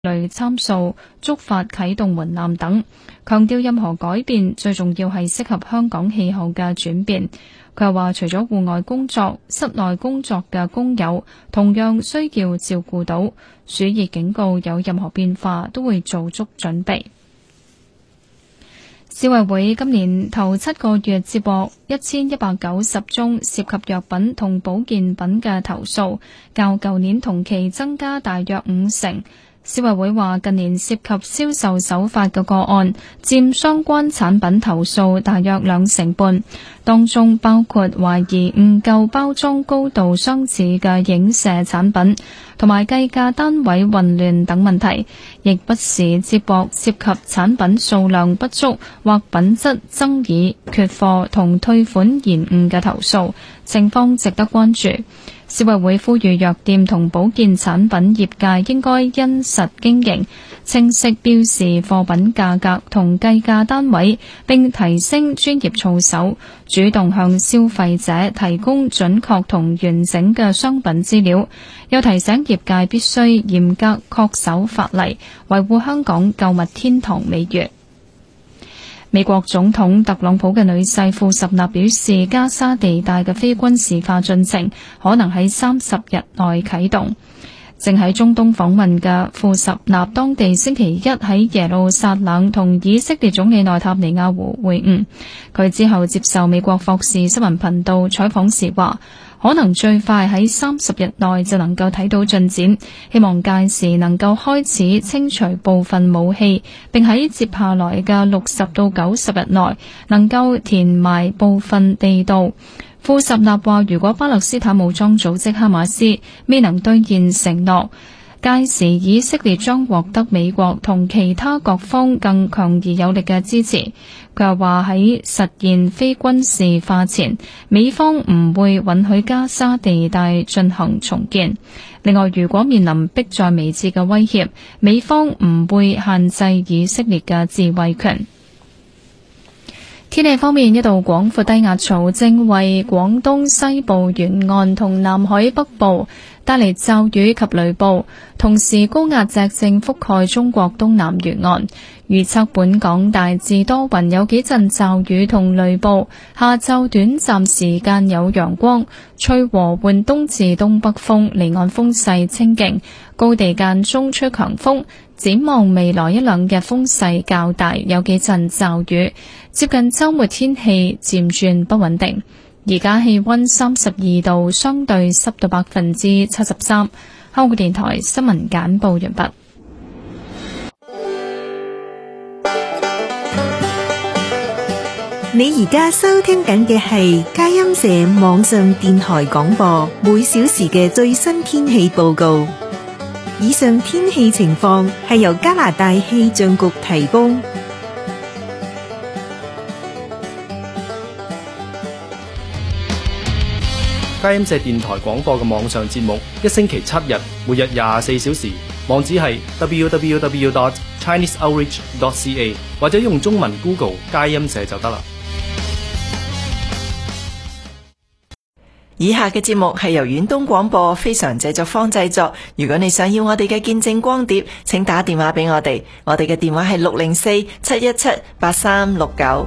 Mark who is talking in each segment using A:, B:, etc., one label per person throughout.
A: 類參數，觸發啟動門檻等，強調任何改變最重要係適合香港氣候嘅轉變。佢又話，除咗戶外工作，室內工作嘅工友同樣需要照顧到。暑熱警告有任何變化都會做足準備。消委會今年頭7個月接獲1190宗涉及藥品同保健品嘅投訴，較舊年同期增加大約50%。消委會話，近年涉及銷售手法嘅個案佔相關產品投訴大約2成半，當中包括懷疑誤購包裝高度相似嘅影射產品，同埋計價單位混亂等問題，亦不時接獲涉及產品數量不足或品質爭議、缺貨同退款延誤嘅投訴，情況值得關注。消委會呼籲藥店同保健產品業界應該因實經營，清晰標示貨品價格同計價單位，並提升專業操守，主動向消費者提供準確同完整嘅商品資料。又提醒業界必須嚴格恪守法例，維護香港購物天堂美譽。美國總統特朗普嘅女婿庫什納表示，加沙地帶嘅非軍事化進程可能喺30日內啟動。正喺中東訪問嘅庫什納，當地星期一喺耶路撒冷同以色列總理內塔尼亞胡會晤。佢之後接受美國霍士新聞頻道採訪時話，可能最快喺30日內就能夠睇到進展，希望屆時能夠開始清除部分武器，並喺接下來嘅60到90日內能夠填埋部分地道。庫什納話，如果巴勒斯坦武裝組織哈馬斯未能兌現承諾，屆時以色列將獲得美國同其他各方更強而有力嘅支持。佢又話，喺實現非軍事化前，美方唔會允許加沙地帶進行重建。另外，如果面臨迫在眉睫嘅威脅，美方唔會限制以色列嘅自衛權。天氣方面，一道廣闊低壓槽正為廣東西部沿岸同南海北部帶嚟驟雨及雷暴，同時高壓脊正覆蓋中國東南沿岸。預測本港大致多雲，有幾陣驟雨同雷暴，下晝短暫時間有陽光，吹和緩東至東北風，離岸風勢清勁，高地間中吹強風。展望未來1-2日風勢較大，有幾陣驟雨，接近週末天氣漸轉不穩定。而家氣溫32度，相對濕度73%。香港電台新聞簡報完畢。
B: 你而家收聽緊嘅係佳音社網上電台廣播，每小時嘅最新天氣報告。以上天氣情況係由加拿大氣象局提供。
C: 佳音社電台廣播嘅網上節目，一星期7日，每日24小時，網址係 www.chineseoutreach.ca 或者用中文 Google 佳音社就得啦。
D: 以下嘅節目係由遠東廣播非常製作方製作。如果你想要我哋嘅見證光碟，請打電話俾我哋。我哋嘅電話係604-717-8369。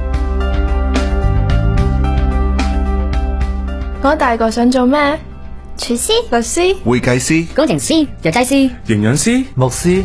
E: 我大個想做咩？廚師、律師、
F: 會計師、
E: 工程師、藥劑師、
F: 營養師、牧師。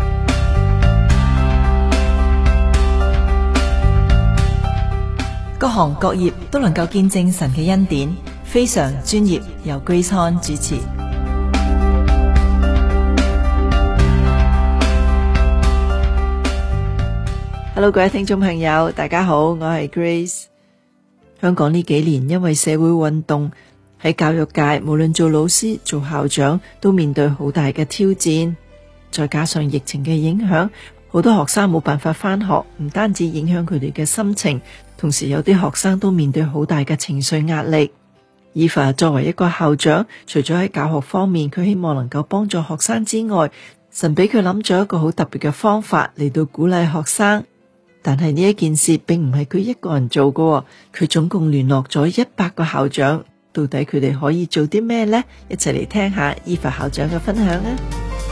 D: 各行各業都能夠見證神嘅恩典。非常專業，由 Grace Han 主持。Hello， 各位聽眾朋友，大家好，我係 Grace。香港呢幾年因為社會運動，喺教育界無論做老師、做校長，都面對好大嘅挑戰。再加上疫情嘅影響，好多學生冇辦法返學，唔單止影響佢哋嘅心情，同時有啲學生都面對好大嘅情緒壓力。Eva 作為一個校長，除咗喺教學方面，佢希望能夠幫助學生之外，神俾佢諗咗一個好特別嘅方法嚟到鼓勵學生。但係呢一件事並唔係佢一個人做嘅，佢總共聯絡咗100個校長，到底佢哋可以做啲咩呢？一齊嚟聽下Eva校長嘅分享啊！